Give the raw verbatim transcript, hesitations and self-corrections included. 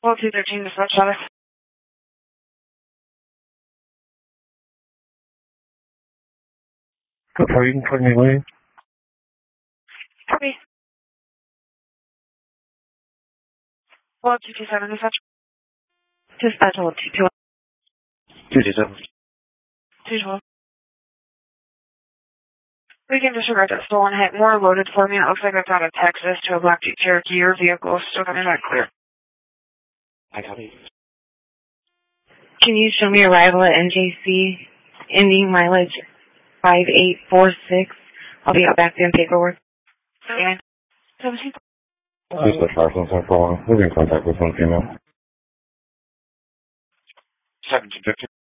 Well, two thirteen to Fletch Shadow. Good for you can put me away. Copy. Well, two two seven to Fletch. Dispatch hold two two. Two two seven. two twelve. We can disregard that stolen hit. More loaded for me. It looks like it's out of Texas to a Black Jeep Cherokee. Your vehicle is still coming back clear. I copy. Can you show me arrival at N J C, ending mileage five eight four six? I'll be out back in paperwork. Okay. seventeen. Just a Parsons and following. We'll be in contact with one female. seventeen fifty.